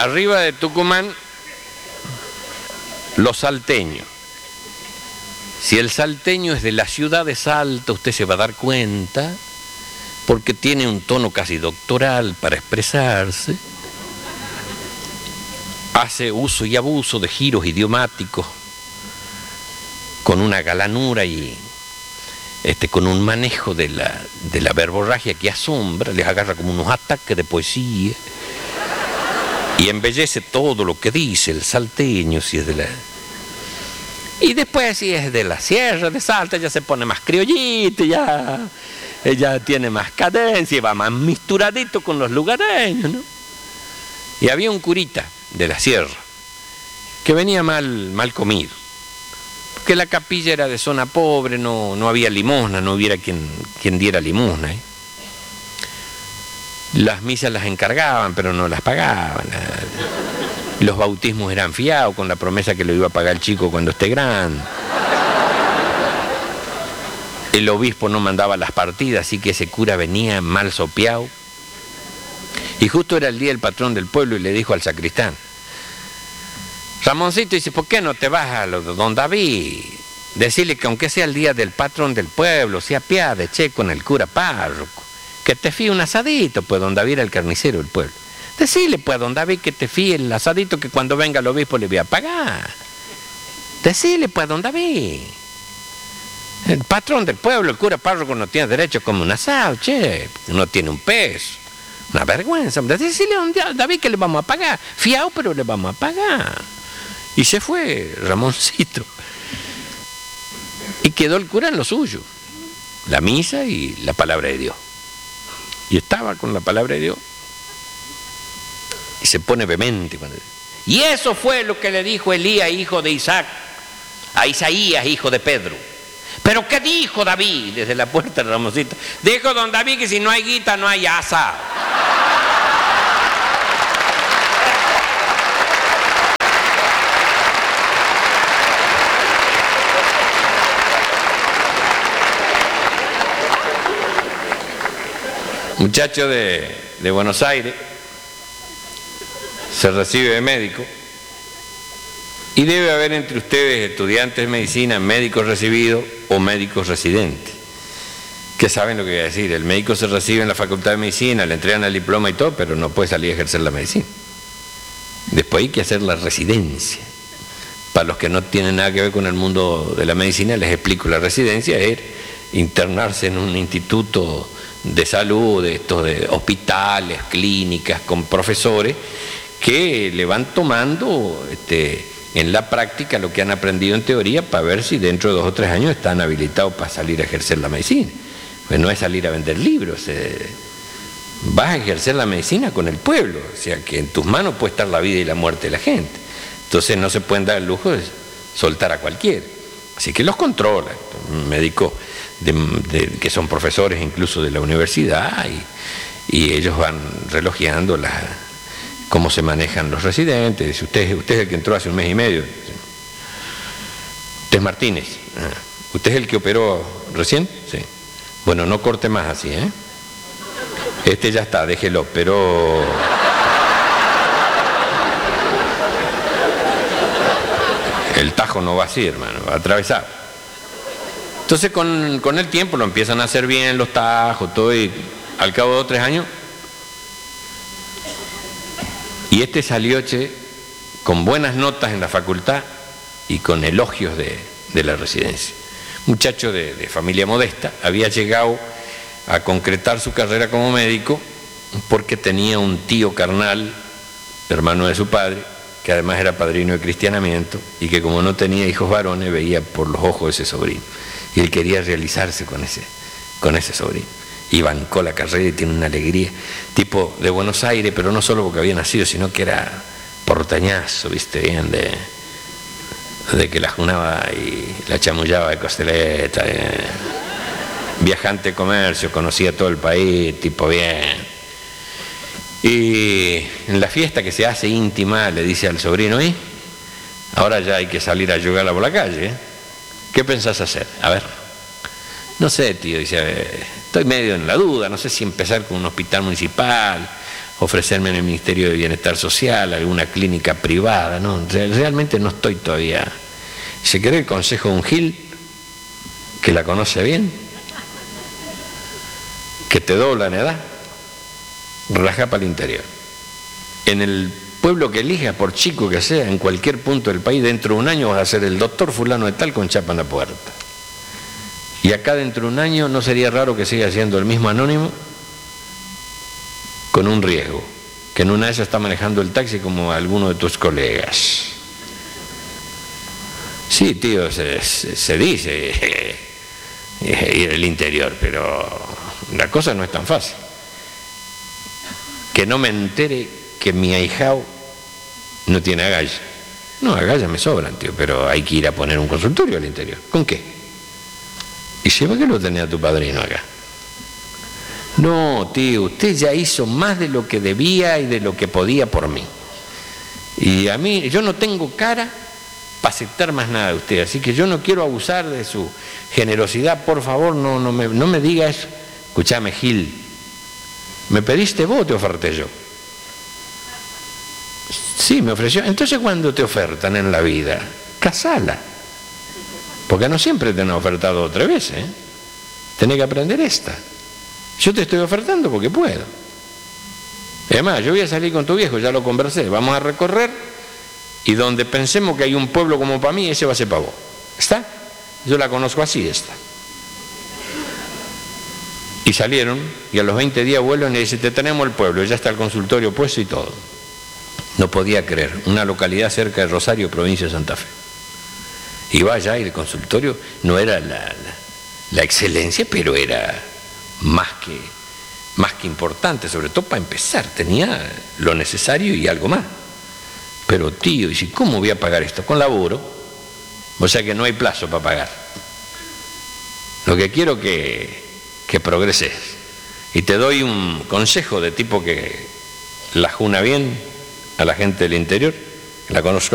Arriba de Tucumán, los salteños. Si el salteño es de la ciudad de Salta, usted se va a dar cuenta, porque tiene un tono casi doctoral para expresarse, hace uso y abuso de giros idiomáticos, con una galanura y con un manejo de la verborragia que asombra, les agarra como unos ataques de poesía, y embellece todo lo que dice el salteño, si es de la... Y después, si es de la sierra de Salta, ya se pone más criollito, ya tiene más cadencia, va más misturadito con los lugareños, ¿no? Y había un curita de la sierra que venía mal comido, porque la capilla era de zona pobre, no había limosna, no hubiera quien diera limosna, ¿eh? Las misas las encargaban, pero no las pagaban. Los bautismos eran fiados con la promesa que lo iba a pagar el chico cuando esté grande. El obispo no mandaba las partidas, así que ese cura venía mal sopeado. Y justo era el día del patrón del pueblo y le dijo al sacristán: Ramoncito, dice, ¿por qué no te vas a lo de don David? Decirle que aunque sea el día del patrón del pueblo, sea piade, che, con el cura párroco, que te fíe un asadito, pues don David era el carnicero del pueblo. Decirle pues a don David que te fíe el asadito, que cuando venga el obispo le voy a pagar. Decirle pues a don David. El patrón del pueblo, el cura párroco, no tiene derecho a comer un asado, che, no tiene un peso. Una vergüenza. Decirle a don David que le vamos a pagar. Fiao, pero le vamos a pagar. Y se fue Ramoncito. Y quedó el cura en lo suyo. La misa y la palabra de Dios. Y estaba con la palabra de Dios. Y se pone vehemente. Y eso fue lo que le dijo Elías, hijo de Isaac, a Isaías, hijo de Pedro. ¿Pero qué dijo David? Desde la puerta de Ramoncito. Dijo don David que si no hay guita, no hay asa. Muchacho de Buenos Aires, se recibe de médico, y debe haber entre ustedes estudiantes de medicina, médicos recibidos o médicos residentes, que saben lo que voy a decir. El médico se recibe en la facultad de medicina, le entregan el diploma y todo, pero no puede salir a ejercer la medicina. Después hay que hacer la residencia. Para los que no tienen nada que ver con el mundo de la medicina, les explico: la residencia es internarse en un instituto de salud, de hospitales, clínicas, con profesores que le van tomando en la práctica lo que han aprendido en teoría, para ver si dentro de 2 o 3 años están habilitados para salir a ejercer la medicina. Pues no es salir a vender libros, vas a ejercer la medicina con el pueblo, o sea que en tus manos puede estar la vida y la muerte de la gente. Entonces no se pueden dar el lujo de soltar a cualquiera, así que los controla. Médicos que son profesores incluso de la universidad, y ellos van relojeando cómo se manejan los residentes. Dice: usted es el que entró hace 1 mes y medio. Usted es Martínez. ¿Usted es el que operó recién? Sí. Bueno, no corte más así, ¿eh? Ya está, déjelo, pero... el tajo no va así, hermano, va atravesado. Entonces con el tiempo lo empiezan a hacer bien, los tajos, todo, y al cabo de 2 o 3 años, y salió, con buenas notas en la facultad y con elogios de la residencia. Muchacho de familia modesta, había llegado a concretar su carrera como médico porque tenía un tío carnal, hermano de su padre, que además era padrino de cristianamiento, y que como no tenía hijos varones, veía por los ojos de ese sobrino. Y él quería realizarse con ese sobrino. Y bancó la carrera y tiene una alegría. Tipo de Buenos Aires, pero no solo porque había nacido, sino que era portañazo, ¿viste? Bien de que la junaba y la chamullaba de costeleta. Viajante de comercio, conocía todo el país, tipo bien. Y en la fiesta que se hace íntima, le dice al sobrino: ahora ya hay que salir a jugarla por la calle, ¿eh? ¿Qué pensás hacer? A ver. No sé, tío, dice, estoy medio en la duda, no sé si empezar con un hospital municipal ofrecerme en el Ministerio de Bienestar Social, alguna clínica privada, no, realmente no estoy todavía. Si quiere el consejo de un Gil, que la conoce bien, que te dobla en edad, rajá para el interior. En el pueblo que elijas, por chico que sea, en cualquier punto del país, dentro de un año vas a ser el doctor fulano de tal con chapa en la puerta. Y acá dentro de un año no sería raro que siga siendo el mismo anónimo, con un riesgo, que en una de esas está manejando el taxi como alguno de tus colegas. Sí, tío, se dice ir al interior, pero la cosa no es tan fácil. Que no me entere que mi ahijao no tiene agallas. No, agallas me sobran, tío, pero hay que ir a poner un consultorio al interior. ¿Con qué? ¿Y si va que lo tenía tu padrino acá? No, tío, usted ya hizo más de lo que debía y de lo que podía por mí. Y a mí, yo no tengo cara para aceptar más nada de usted, así que yo no quiero abusar de su generosidad, por favor, no me diga eso. Escuchame, Gil, ¿me pediste vos o te oferté yo? Sí, me ofreció. Entonces, cuando te ofertan en la vida, casala. Porque no siempre te han ofertado otra vez, ¿eh? Tenés que aprender esta. Yo te estoy ofertando porque puedo. Además, yo voy a salir con tu viejo, ya lo conversé, vamos a recorrer y donde pensemos que hay un pueblo como para mí, ese va a ser para vos. ¿Está? Yo la conozco así, esta. Y salieron y a los 20 días vuelven y dicen, te tenemos el pueblo, ya está el consultorio puesto y todo. No podía creer, una localidad cerca de Rosario, provincia de Santa Fe. Y vaya, y el consultorio no era la excelencia, pero era más que importante, sobre todo para empezar, tenía lo necesario y algo más. Pero tío, ¿y si cómo voy a pagar esto? Con laburo, o sea que no hay plazo para pagar. Lo que quiero que progreses, y te doy un consejo de tipo que la juna bien a la gente del interior, que la conozco